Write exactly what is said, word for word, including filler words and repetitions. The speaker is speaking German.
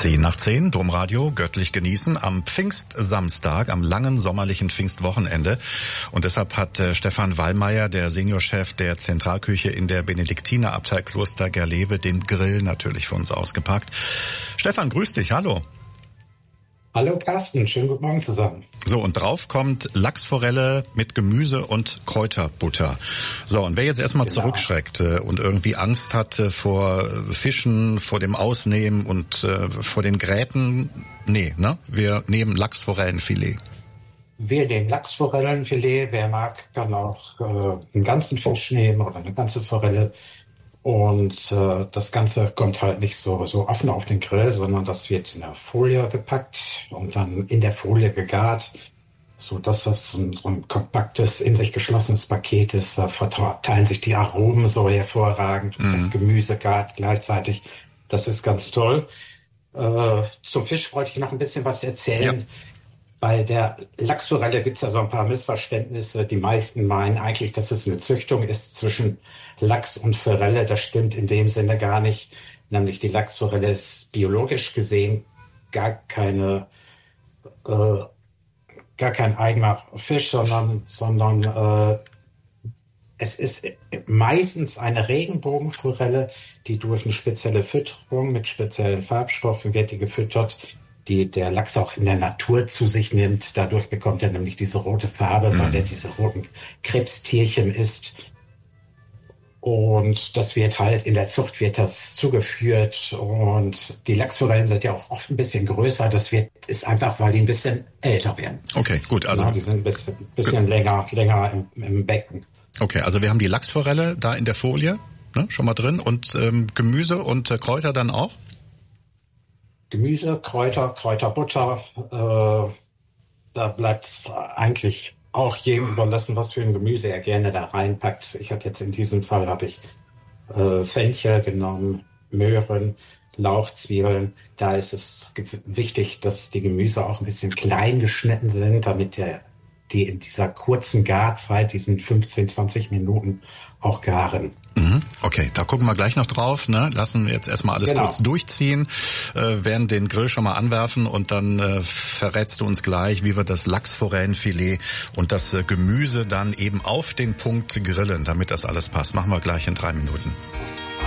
Zehn nach zehn, Domradio, göttlich genießen am Pfingstsamstag, am langen sommerlichen Pfingstwochenende. Und deshalb hat äh, Stefan Wallmeier, der Seniorchef der Zentralküche in der Benediktinerabtei Kloster Gerlewe, den Grill natürlich für uns ausgepackt. Stefan, grüß dich, hallo. Hallo Carsten, schönen guten Morgen zusammen. So, und drauf kommt Lachsforelle mit Gemüse und Kräuterbutter. So, und wer jetzt erstmal genau. zurückschreckt äh, und irgendwie Angst hat äh, vor Fischen, vor dem Ausnehmen und äh, vor den Gräten, nee, ne? Wir nehmen Lachsforellenfilet. Wir nehmen Lachsforellenfilet, wer mag, kann auch äh, einen ganzen Fisch nehmen oder eine ganze Forelle. Und äh, das Ganze kommt halt nicht so so offen auf den Grill, sondern das wird in der Folie gepackt und dann in der Folie gegart, so dass das ein, ein kompaktes, in sich geschlossenes Paket ist. Da verteilen sich die Aromen so hervorragend und mhm. das Gemüse gart gleichzeitig. Das ist ganz toll. Äh, zum Fisch wollte ich noch ein bisschen was erzählen. Ja. Bei der Lachsforelle gibt es ja so ein paar Missverständnisse. Die meisten meinen eigentlich, dass es eine Züchtung ist zwischen Lachs und Forelle. Das stimmt in dem Sinne gar nicht. Nämlich die Lachsforelle ist biologisch gesehen gar keine, äh, gar kein eigener Fisch, sondern, sondern äh, es ist meistens eine Regenbogenforelle, die durch eine spezielle Fütterung mit speziellen Farbstoffen wird die gefüttert, die der Lachs auch in der Natur zu sich nimmt. Dadurch bekommt er nämlich diese rote Farbe, mhm. weil er diese roten Krebstierchen isst. Und das wird halt, in der Zucht wird das zugeführt. Und die Lachsforellen sind ja auch oft ein bisschen größer. Das wird, ist einfach, weil die ein bisschen älter werden. Okay, gut. Also ja, die sind ein bisschen, bisschen länger, länger im, im Becken. Okay, also wir haben die Lachsforelle da in der Folie, ne, schon mal drin. Und ähm, Gemüse und äh, Kräuter dann auch? Gemüse, Kräuter, Kräuterbutter, äh, da bleibt eigentlich auch jedem überlassen, was für ein Gemüse er gerne da reinpackt. Ich habe jetzt in diesem Fall habe ich äh, Fenchel genommen, Möhren, Lauchzwiebeln. Da ist es ge- wichtig, dass die Gemüse auch ein bisschen klein geschnitten sind, damit der, die in dieser kurzen Garzeit, diesen fünfzehn, zwanzig Minuten auch garen. Okay, da gucken wir gleich noch drauf. Ne? Lassen wir jetzt erstmal alles genau. kurz durchziehen, äh, werden den Grill schon mal anwerfen und dann äh, verrätst du uns gleich, wie wir das Lachsforellenfilet und das äh, Gemüse dann eben auf den Punkt grillen, damit das alles passt. Machen wir gleich in drei Minuten.